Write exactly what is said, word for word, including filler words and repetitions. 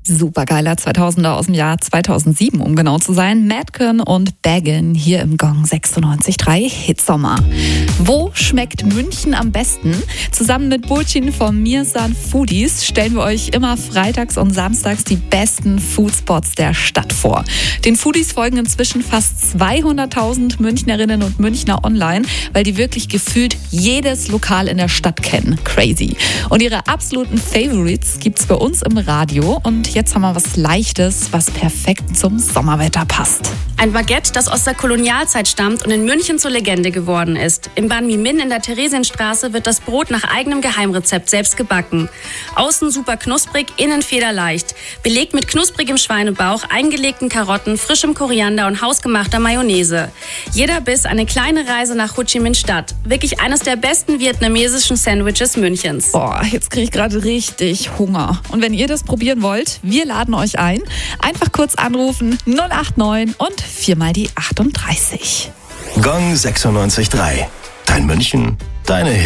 Supergeiler zweitausender aus dem Jahr zweitausendsieben, um genau zu sein. Madcon und Baggin hier im Gong sechsundneunzig Komma drei Hitsommer. Wo schmeckt München am besten? Zusammen mit Burçin von Mirsan Foodies stellen wir euch immer freitags und samstags die besten Foodspots der Stadt vor. Den Foodies folgen inzwischen fast zweihunderttausend Münchnerinnen und Münchner online, weil die wirklich gefühlt jedes Lokal in der Stadt kennen. Crazy. Und ihre absoluten Favorites gibt's bei uns im Radio. Und jetzt haben wir was Leichtes, was perfekt zum Sommerwetter passt. Ein Baguette, das aus der Kolonialzeit stammt und in München zur Legende geworden ist. Im Banh Mi Min in der Theresienstraße wird das Brot nach eigenem Geheimrezept selbst gebacken. Außen super knusprig, innen federleicht. Belegt mit knusprigem Schweinebauch, eingelegten Karotten, frischem Koriander und hausgemachter Mayonnaise. Jeder Biss eine kleine Reise nach Ho Chi Minh Stadt. Wirklich eines der besten vietnamesischen Sandwiches Münchens. Boah, jetzt kriege ich gerade richtig Hunger. Und wenn ihr das probieren wollt, wir laden euch ein. Einfach kurz anrufen null acht neun und viermal die achtunddreißig. Gong sechsundneunzig Komma drei. Dein München, deine Hits.